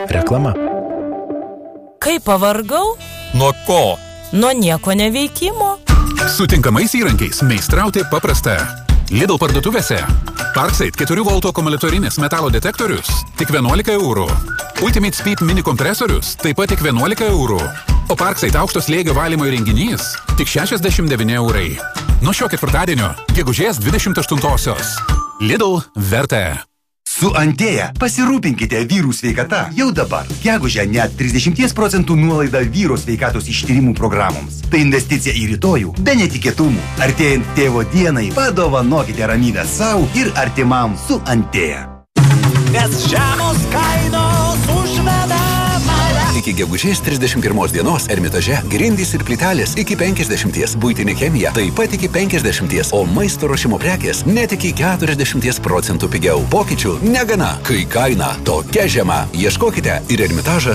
Reklama. Kaip pavargau? Nuo ko? Nuo nieko neveikimo. Su tinkamais įrankiais meistrauti paprasta. Lidl parduotuvėse. Parkside 4 volto akumuliatorinis metalo detektorius tik 11 eurų. Ultimate Speed mini kompresorius taip pat tik 11 eurų. O Parkside aukšto slėgio valymo įrenginys tik 69 eurai. Nuo šio ketvirtadienio, gegužės 28-osios. Lidl verta. Su Antėja pasirūpinkite vyrų sveikata jau dabar. Gegužę net 30% nuolaida vyro sveikatos ištyrimų programoms. Tai investicija į rytojų be netikėtumų. Artėjant tėvo dienai, padovanokite ramybę savo ir artimam su Antėja. Nes žemos kainos užveda mane. Iki gegužės 31 dienos Ermitaže grindys ir plytelės iki 50, buitinė chemija taip pat iki 50, o maisto ruošimo prekės net iki 40% pigiau. Pokyčių negana, kai kaina tokia žema. Ieškokite ir Ermitažą